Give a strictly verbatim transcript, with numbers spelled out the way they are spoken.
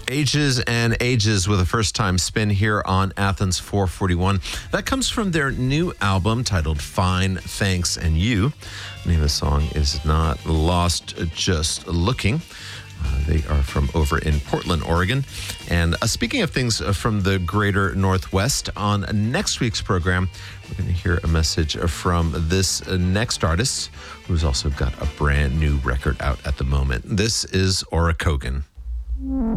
Ages and Ages with a first-time spin here on Athens four forty-one. That comes from their new album titled Fine, Thanks, and You. The name of the song is not Lost Just Looking. Uh, they are from over in Portland, Oregon. And uh, speaking of things uh, from the greater Northwest, on next week's program, we're going to hear a message from this uh, next artist who's also got a brand new record out at the moment. This is Aura Kogan.